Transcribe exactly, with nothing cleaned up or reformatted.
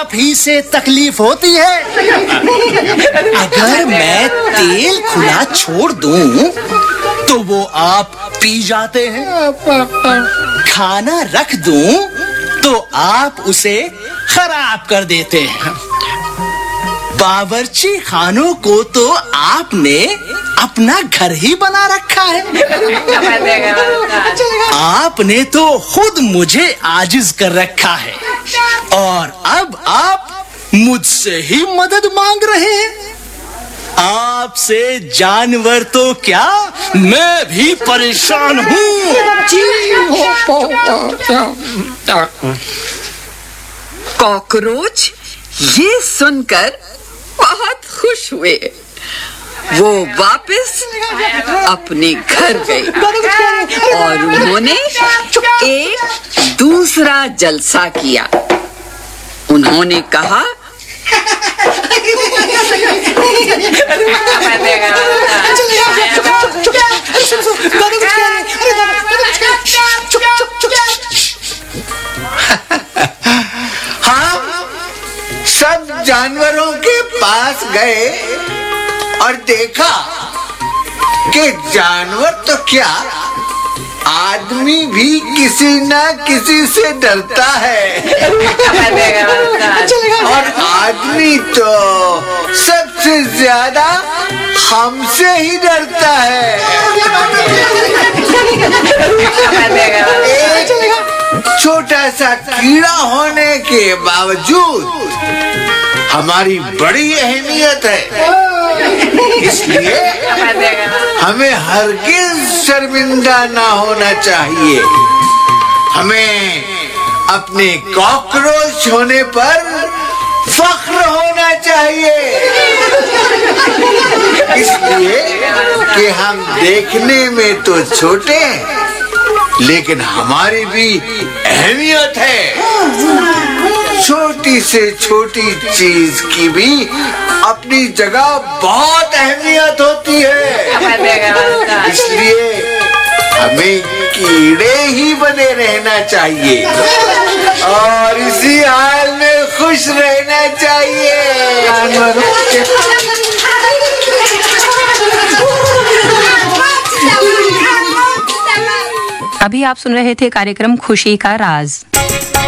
आप ही से तकलीफ होती है। अगर मैं तेल खुला छोड़ दूं तो वो आप पी जाते हैं, खाना रख दूं तो आप उसे खराब कर देते हैं। बावर्ची खानों को तो आपने अपना घर ही बना रखा है। आपने तो खुद मुझे आजिज कर रखा है और अब आप मुझसे ही मदद मांग रहे हैं। आपसे जानवर तो क्या, मैं भी परेशान हूँ। कॉकरोच ये सुनकर बहुत खुश हुए। वो वापस अपने घर गए और उन्होंने एक दूसरा जलसा किया। उन्होंने कहा, हम सब जानवरों के पास गए और देखा कि जानवर तो क्या, आदमी भी किसी न किसी से डरता है। और आदमी तो सबसे ज्यादा हमसे ही डरता है। एक छोटा सा कीड़ा होने के बावजूद हमारी बड़ी अहमियत है, इसलिए हमें हरगिज शर्मिंदा ना होना चाहिए। हमें अपने कॉकरोच होने पर फख्र होना चाहिए, इसलिए कि हम देखने में तो छोटे हैं लेकिन हमारी भी अहमियत है। छोटी से छोटी चीज की भी अपनी जगह बहुत अहमियत होती है, इसलिए हमें कीड़े ही बने रहना चाहिए और इसी हाल में खुश रहना चाहिए। अभी आप सुन रहे थे कार्यक्रम खुशी का राज।